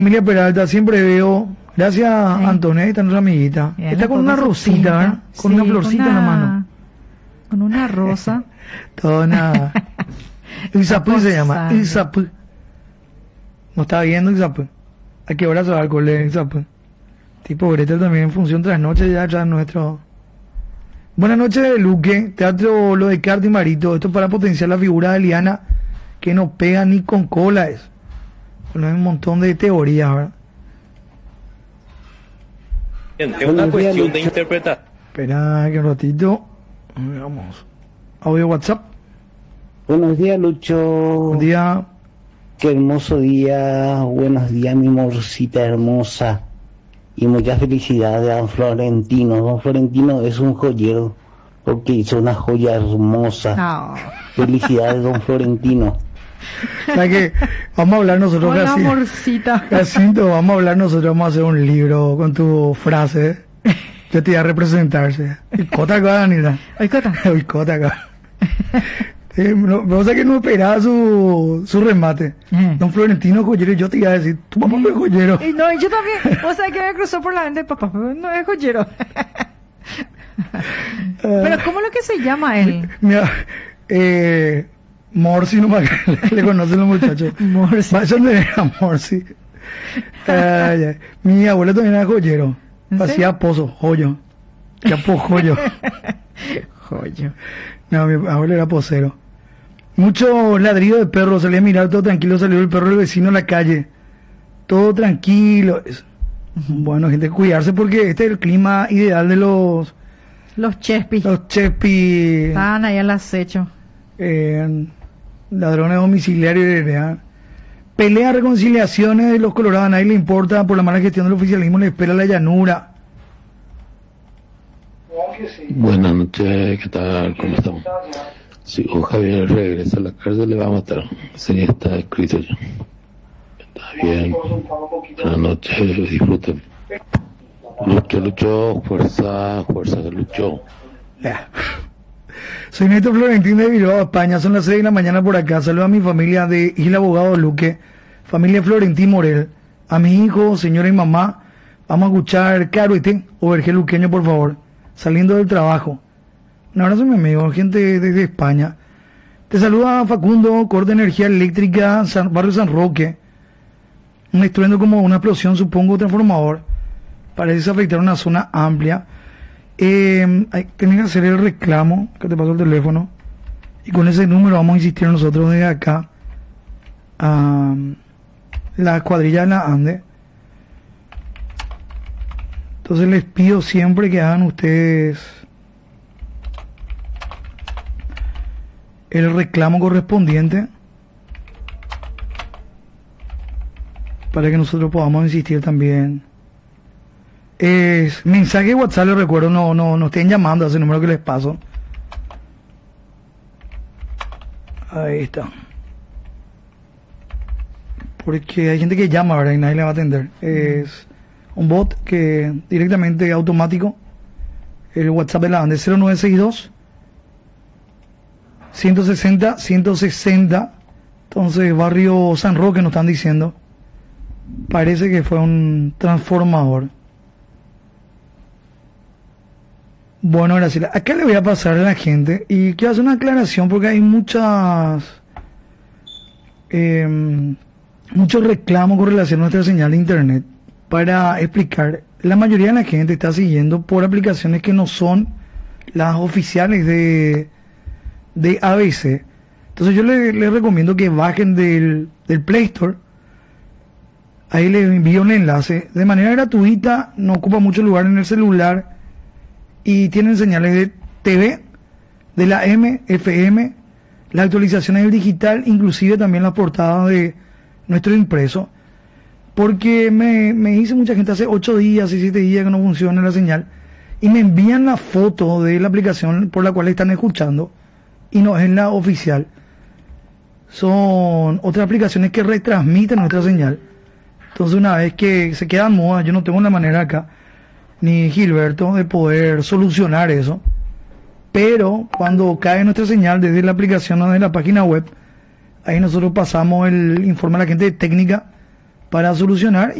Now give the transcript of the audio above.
Familia Peralta, siempre veo, gracias Sí. Antonella, nuestra amiguita, Bien, está con un una poco rosita, sucinta. ¿verdad? Con Sí, una florcita en la mano. Con una rosa. Todo nada. Isapú se llama, posando. Isapú. ¿No está viendo Isapú? ¿A qué hora se va al cole Isapú? Tipo Gretel también en función trasnoche ya atrás nuestro. Buenas noches, Luque, Teatro Lo de Carta y Marito, esto es para potenciar la figura de Liana, que no pega ni con cola es. Bueno, hay un montón de teorías, ¿verdad? Es una cuestión de interpretación. Espera que un ratito. Vamos. Audio WhatsApp. Buenos días, Lucho. Buen día. Qué hermoso día. Buenos días, mi morcita hermosa. Y muchas felicidades a don Florentino. Don Florentino es un joyero porque hizo una joya hermosa. No. Felicidades, don Florentino. O sea que vamos a hablar nosotros Hola, casi. amorcita. Jacinto, vamos a hablar nosotros, vamos a hacer un libro con tu frase. Yo te voy a representarse. Y cota acá, Daniela. Ay, Cota. Uy, cota acá. O sea que no esperaba su remate. Don Florentino joyero, yo te iba a decir, tu papá no es joyero. Y no, y yo también. O sea, que me cruzó por la mente, papá, no es joyero. Pero ¿cómo es lo que se llama él? Mira, Morsi nomás le conocen los muchachos. Morsi. Vayan de ver a Morsi. Ay, ay. Mi abuelo también era joyero. ¿En Hacía serio? pozo, joyo. Ya joyo. Joyo. No, mi abuelo era posero. Mucho ladrido de perro, salía a mirar todo tranquilo, salió el perro del vecino a la calle. Todo tranquilo. Bueno, gente, cuidarse porque este es el clima ideal de los Chespis. chepis, Estaban ahí al acecho. ladrones domiciliarios, ¿verdad? Pelea, reconciliaciones de los colorados, a nadie le importa, por la mala gestión del oficialismo le espera la llanura. Buenas noches, ¿qué tal? ¿Cómo estamos? Si Javier regresa a la cárcel le va a matar, así está escrito ya. Está bien. Buenas noches, disfruten. Lucho, fuerza, Lucho. Ya. Soy Néstor Florentín de Bilbao, España, son las 6 de la mañana por acá. Saludo a mi familia de Isla Abogado Luque, familia Florentín Morel, a mi hijo, señora y mamá. Vamos a escuchar Caruete o Vergel Luqueño, por favor, saliendo del trabajo. Un abrazo, mi amigo, gente desde España. Te saluda Facundo, corte de energía eléctrica, barrio San Roque. Un estruendo como una explosión, supongo, transformador. Parece afectar una zona amplia. Tienen que hacer el reclamo, que te paso el teléfono. Y con ese número vamos a insistir nosotros desde acá a la cuadrilla de la ANDE. Entonces les pido siempre que hagan ustedes el reclamo correspondiente para que nosotros podamos insistir también. Mensaje de WhatsApp, les recuerdo, no estén llamando a ese número que les paso. Ahí está. Porque hay gente que llama, ¿verdad? Y nadie le va a atender. Es un bot que directamente automático. El WhatsApp de la ANDE 0962 160. Entonces, barrio San Roque nos están diciendo. Parece que fue un transformador. Bueno, Graciela, acá le voy a pasar a la gente y quiero hacer una aclaración porque hay muchos reclamos con relación a nuestra señal de internet. Para explicar, la mayoría de la gente está siguiendo por aplicaciones que no son las oficiales de ABC. Entonces yo les recomiendo que bajen del Play Store. Ahí les envío un enlace de manera gratuita, no ocupa mucho lugar en el celular. Y tienen señales de TV, de la M, FM, las actualizaciones del digital, inclusive también las portadas de nuestro impreso. Porque me dice mucha gente hace 8 días y 7 días que no funciona la señal y me envían la foto de la aplicación por la cual están escuchando y no es la oficial. Son otras aplicaciones que retransmiten nuestra señal. Entonces una vez que se quedan mudas, yo no tengo la manera acá ni Gilberto de poder solucionar eso, pero cuando cae nuestra señal desde la aplicación o desde la página web, ahí nosotros pasamos el informe a la gente de técnica para solucionar